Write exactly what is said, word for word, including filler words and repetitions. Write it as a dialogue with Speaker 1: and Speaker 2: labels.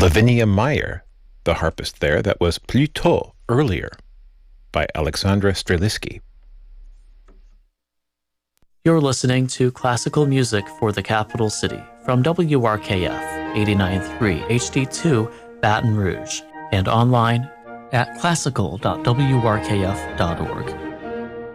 Speaker 1: Lavinia Meyer, the harpist there, that was Plus tôt, earlier, by Alexandra Strelitzky.
Speaker 2: You're listening to Classical Music for the Capital City from W R K F eighty-nine point three H D two Baton Rouge and online at classical dot w r k f dot org.